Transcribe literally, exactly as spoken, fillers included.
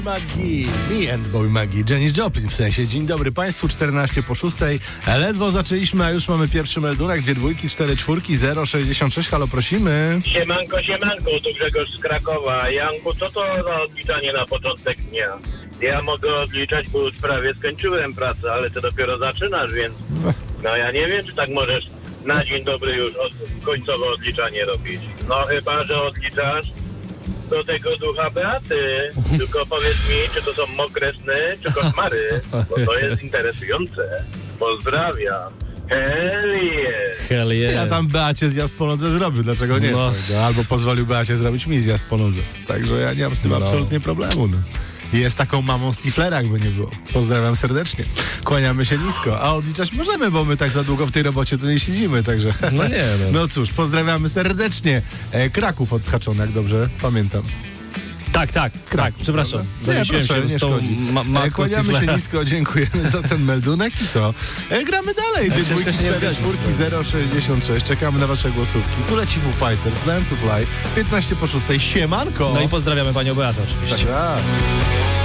Maggie, me and Boy Maggie, Janis Joplin w sensie. Dzień dobry Państwu, czternaście po szóstej. Ledwo zaczęliśmy, a już mamy pierwszy meldunek. Dwie dwójki, cztery czwórki, zero sześćdziesiąt sześć. Halo, prosimy. Siemanko, siemanko, tu Grzegorz z Krakowa. Janku, co to za odliczanie na początek dnia? Ja mogę odliczać, bo już prawie skończyłem pracę, ale ty dopiero zaczynasz, więc no ja nie wiem, czy tak możesz na dzień dobry już od, końcowe odliczanie robić. No chyba, że odliczasz do tego ducha Beaty. Tylko powiedz mi, czy to są mokre sny, czy koszmary, bo to jest interesujące. Pozdrawiam. Hell yeah. Hell yeah. Ja tam Beacie zjazd po nodze zrobił, dlaczego nie? No. Albo pozwolił Beacie zrobić mi zjazd po nodze. Także ja nie mam z tym No. absolutnie problemu. No. Jest taką mamą Stiflera, jakby nie było. Pozdrawiam serdecznie. Kłaniamy się nisko. A odliczać możemy, bo my tak za długo w tej robocie to nie siedzimy, także... No nie, no. No cóż, pozdrawiamy serdecznie. E, Kraków odhaczony, jak dobrze pamiętam. Tak, tak, tak, przepraszam. Zawiesiłem proszę, się nie z tą szkodzi. ma- E, matką Kłaniamy się Stiflera. nisko, dziękujemy za ten meldunek i co? E, gramy dalej. Dwie ciężko dwójki, się nie cztery zgodzić. czwórki, zero sześćdziesiąt sześć. Czekamy na wasze głosówki. Tu leci Foo Fighters, Learn to Fly. piętnaście po szóstej. Siemanko! No i pozdrawiamy panią Beatę oczywiście. Tak, tak.